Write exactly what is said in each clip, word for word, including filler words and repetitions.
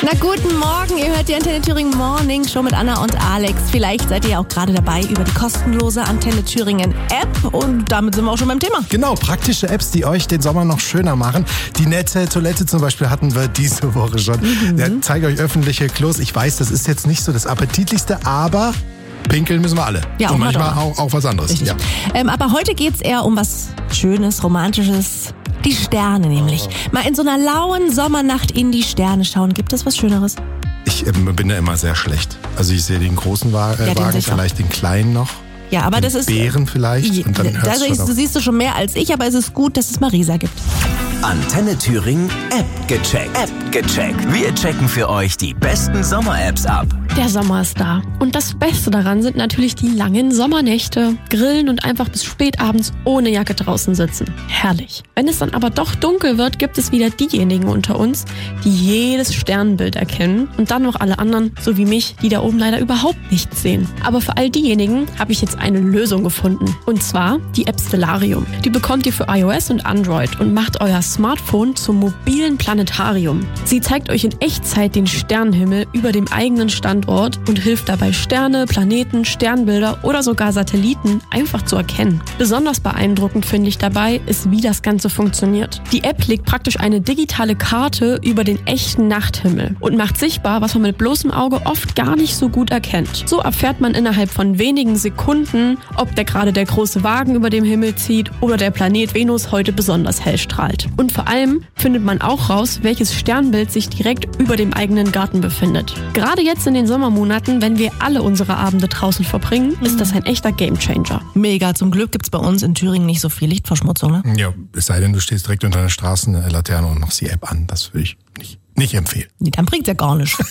Na, guten Morgen, ihr hört die Antenne Thüringen Morning Show mit Anna und Alex. Vielleicht seid ihr auch gerade dabei über die kostenlose Antenne Thüringen App und damit sind wir auch schon beim Thema. Genau, praktische Apps, die euch den Sommer noch schöner machen. Die nette Toilette zum Beispiel hatten wir diese Woche schon. Mhm. Ja, zeige euch öffentliche Klos. Ich weiß, das ist jetzt nicht so das Appetitlichste, aber pinkeln müssen wir alle. Ja, und manchmal auch, auch was anderes. Ja. Ähm, aber heute geht's eher um was Schönes, Romantisches. Die Sterne nämlich. Mal in so einer lauen Sommernacht in die Sterne schauen. Gibt es was Schöneres? Ich äh, bin ja immer sehr schlecht. Also ich sehe den großen Wa- äh, Ja, den Wagen, sicher. vielleicht den kleinen noch. Ja, aber den das ist... Bären vielleicht. Und dann hört's also ich, schon auf. du siehst du schon mehr als ich, aber es ist gut, dass es Marisa gibt. Antenne Thüringen App gecheckt. App gecheckt. Wir checken für euch die besten Sommer-Apps ab. Der Sommer ist da. Und das Beste daran sind natürlich die langen Sommernächte. Grillen und einfach bis spät abends ohne Jacke draußen sitzen. Herrlich. Wenn es dann aber doch dunkel wird, gibt es wieder diejenigen unter uns, die jedes Sternbild erkennen und dann noch alle anderen, so wie mich, die da oben leider überhaupt nichts sehen. Aber für all diejenigen habe ich jetzt eine Lösung gefunden. Und zwar die App Stellarium. Die bekommt ihr für iOS und Android und macht euer Smartphone zum mobilen Planetarium. Sie zeigt euch in Echtzeit den Sternenhimmel über dem eigenen Standort und hilft dabei, Sterne, Planeten, Sternbilder oder sogar Satelliten einfach zu erkennen. Besonders beeindruckend finde ich dabei, ist, wie das Ganze funktioniert. Die App legt praktisch eine digitale Karte über den echten Nachthimmel und macht sichtbar, was man mit bloßem Auge oft gar nicht so gut erkennt. So erfährt man innerhalb von wenigen Sekunden, ob der gerade der große Wagen über dem Himmel zieht oder der Planet Venus heute besonders hell strahlt. Und vor allem findet man auch raus, welches Sternbild sich direkt über dem eigenen Garten befindet. Gerade jetzt in den Sommermonaten, wenn wir alle unsere Abende draußen verbringen, ist das ein echter Gamechanger. Mega, zum Glück gibt's bei uns in Thüringen nicht so viel Lichtverschmutzung, ne? Ja, es sei denn, du stehst direkt unter einer Straßenlaterne und machst die App an. Das würde ich nicht, nicht empfehlen. Nee, dann bringt's ja gar nichts.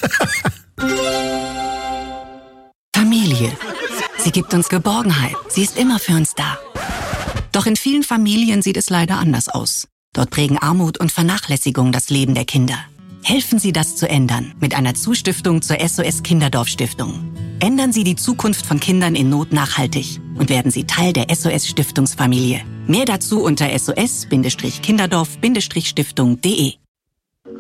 Familie. Sie gibt uns Geborgenheit. Sie ist immer für uns da. Doch in vielen Familien sieht es leider anders aus. Dort prägen Armut und Vernachlässigung das Leben der Kinder. Helfen Sie, das zu ändern mit einer Zustiftung zur S O S Kinderdorf Stiftung. Ändern Sie die Zukunft von Kindern in Not nachhaltig und werden Sie Teil der S O S Stiftungsfamilie. Mehr dazu unter S O S Kinderdorf Stiftung punkt de.